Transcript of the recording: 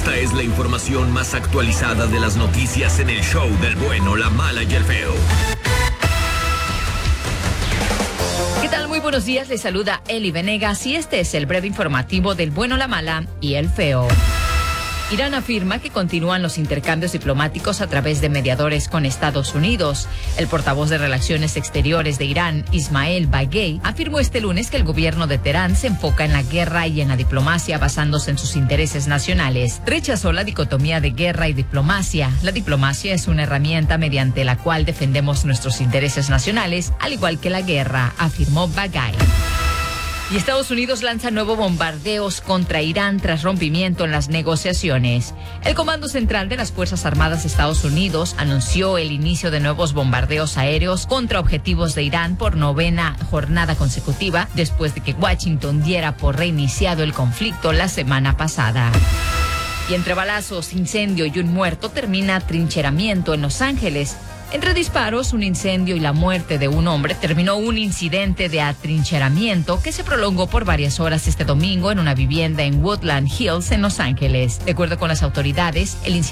Esta es la información más actualizada de las noticias en el show del bueno, la mala y el feo. ¿Qué tal? Muy buenos días, les saluda Eli Venegas y este es el breve informativo del bueno, la mala y el feo. Irán afirma que continúan los intercambios diplomáticos a través de mediadores con Estados Unidos. El portavoz de Relaciones Exteriores de Irán, Ismael Baghei, afirmó este lunes que el gobierno de Teherán se enfoca en la guerra y en la diplomacia basándose en sus intereses nacionales. Rechazó la dicotomía de guerra y diplomacia. La diplomacia es una herramienta mediante la cual defendemos nuestros intereses nacionales, al igual que la guerra, afirmó Baghei. Y Estados Unidos lanza nuevos bombardeos contra Irán tras rompimiento en las negociaciones. El Comando Central de las Fuerzas Armadas de Estados Unidos anunció el inicio de nuevos bombardeos aéreos contra objetivos de Irán por 9ª jornada consecutiva, después de que Washington diera por reiniciado el conflicto la semana pasada. Y entre balazos, incendio y un muerto termina trincheramiento en Los Ángeles. Entre disparos, un incendio y la muerte de un hombre terminó un incidente de atrincheramiento que se prolongó por varias horas este domingo en una vivienda en Woodland Hills, en Los Ángeles. De acuerdo con las autoridades, el incidente